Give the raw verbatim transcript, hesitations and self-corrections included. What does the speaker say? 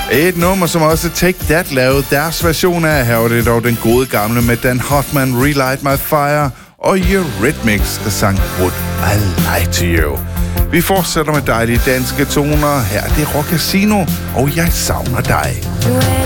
Et nummer, som også Take That lavede deres version af. Her var det dog den gode gamle med Dan Hoffman, Relight My Fire, og Eurythmics, der sang Would I Lie To You. Vi fortsætter med dejlige danske toner. Her er det Rock Casino, og Jeg Savner Dig.